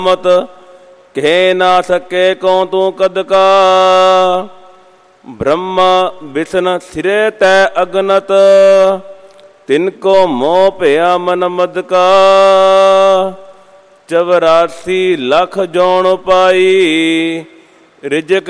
ਮਤ ਕਹਿ ਨਾ ਸਕੇ ਕਉ ਤੂੰ ਕਦ ਕਾ। ਬ੍ਰਹਮਾ ਵਿਸ਼ਨ ਸਿਰੇ ਤੈ ਅਗਨਤ ਤਿਨ ਕੋ ਮੋਹ ਭਇਆ ਮਨ ਮਦ ਕਾ। 84 ਲੱਖ ਜੋਣ ਪਾਈ ਰਿਜਕ